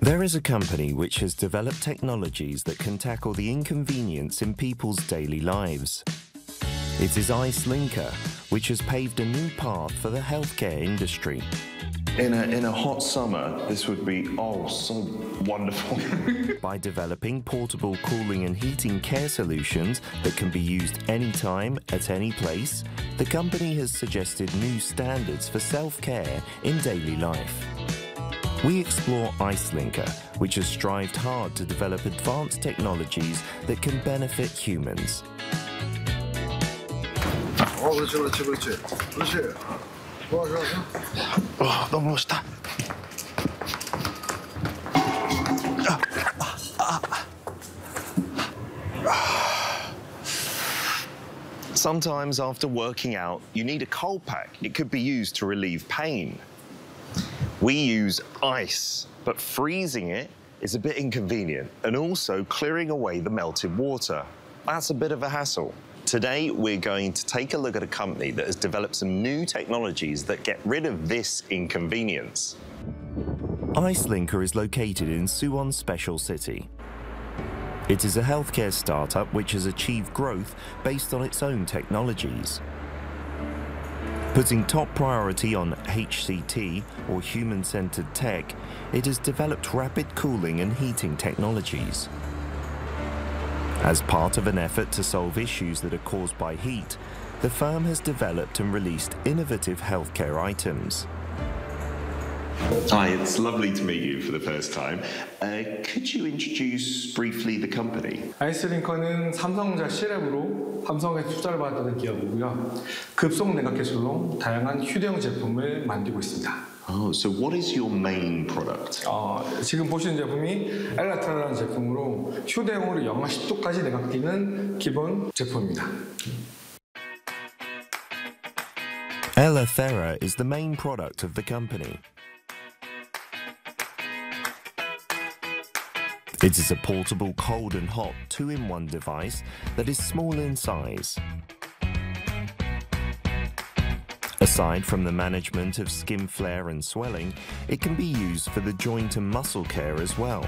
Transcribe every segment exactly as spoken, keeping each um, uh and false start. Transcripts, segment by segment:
There is a company which has developed technologies that can tackle the inconvenience in people's daily lives. It is IceLinker, which has paved a new path for the healthcare industry. In a, in a hot summer, this would be, oh, so wonderful. By developing portable cooling and heating care solutions that can be used anytime, at any place, the company has suggested new standards for self-care in daily life. We explore IceLinker, which has strived hard to develop advanced technologies that can benefit humans. 어, 그렇지, 그렇지, 그렇지. 그렇지. 좋아, 좋아, 좋아. 어, 너무 멋있다. Sometimes after working out, you need a cold pack. It could be used to relieve pain. We use ice, but freezing it is a bit inconvenient, and also clearing away the melted water. That's a bit of a hassle. Today, we're going to take a look at a company that has developed some new technologies that get rid of this inconvenience. IceLinker is located in Suwon Special City. It is a healthcare startup which has achieved growth based on its own technologies. Putting top priority on H C T, or human-centered tech, it has developed rapid cooling and heating technologies. As part of an effort to solve issues that are caused by heat, the firm has developed and released innovative healthcare items. Hi, it's lovely to meet you for the first time. Uh, could you introduce briefly the company? 아이스링커는 삼성전자 C랩으로 삼성에서 투자를 받았던 기업이고요. 급속 냉각 기술로 다양한 휴대용 제품을 만들고 있습니다. Oh, so what is your main product? 어, 지금 보시는 제품이 엘라테라라는 제품으로 휴대용으로 영하 십 도까지 냉각되는 기본 제품입니다. Elathera is the main product of the company. It is a portable cold and hot two-in-one device that is small in size. Aside from the management of skin flare and swelling, it can be used for the joint and muscle care as well.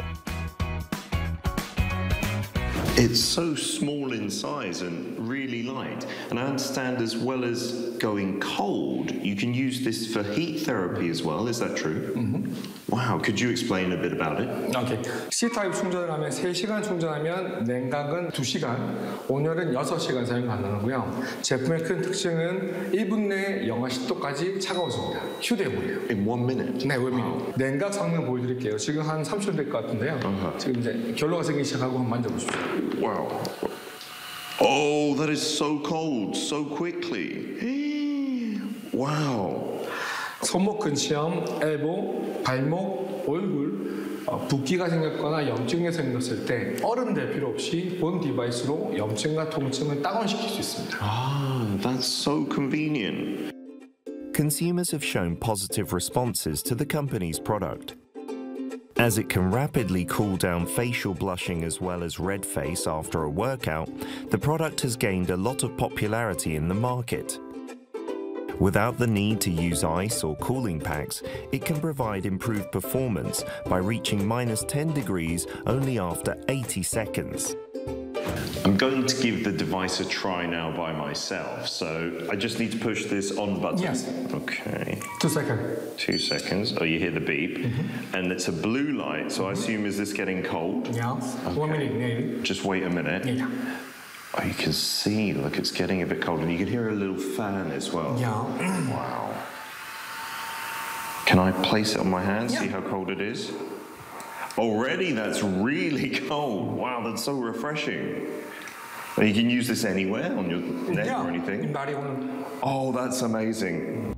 It's so small in size and really light. And I understand as well as going cold, you can use this for heat therapy as well. Is that true? Mm-hmm. Wow, could you explain a bit about it? 오케이. C타입 충전을 하면 세 시간 충전하면 냉각은 두 시간, 온열은 여섯 시간 사용 가능하고요. 제품의 큰 특징은 일 분 내에 영하 십 도까지 차가워집니다. 휴대용이에요. In one minute? 네, 일 minute. 냉각 성능 보여드릴게요. 지금 한 삼십 초 될 것 같은데요. Uh-huh. 지금 이제 결로가 생기기 시작하고 한번 만져보십시오. Wow. Oh, that is so cold, so quickly. Wow. 손목 근치염, 엘보, 발목, 얼굴, 어, 붓기가 생겼거나 염증이 생겼을 때 얼음 댈 필요 없이 본 디바이스로 염증과 통증을 다운시킬 수 있습니다. Ah, that's so convenient. Consumers have shown positive responses to the company's product. As it can rapidly cool down facial blushing as well as red face after a workout, the product has gained a lot of popularity in the market. Without the need to use ice or cooling packs, it can provide improved performance by reaching minus ten degrees only after eighty seconds. I'm going to give the device a try now by myself, so I just need to push this on button. Yes. Okay. Two seconds. Two seconds. Oh, you hear the beep. Mm-hmm. And it's a blue light, so I assume is this getting cold? Yeah. Okay. One minute, maybe. Just wait a minute. Yeah. Oh, you can see, look, it's getting a bit cold, and you can hear a little fan as well. Yeah. Wow. Can I place it on my hand, yeah. see how cold it is? Already, that's really cold. Wow, that's so refreshing. And you can use this anywhere, on your neck yeah. or anything? Body on. Oh, that's amazing.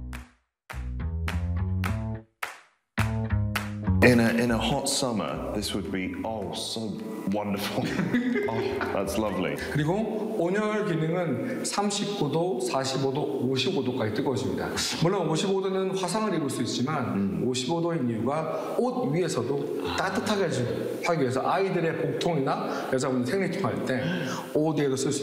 In a, in a hot summer, this would be, oh, so wonderful. Oh, that's lovely. 그리고 온열 기능은 삼십구 도, 사십오 도, 오십오 도까지 뜨거워집니다. 물론 오십오 도는 화상을 입을 수 있지만 음. 오십오 도인 이유가 옷 위에서도 따뜻하게 하기 위해서 아이들의 복통이나 여자분들 생리통 할 때 옷 위에도 쓸 수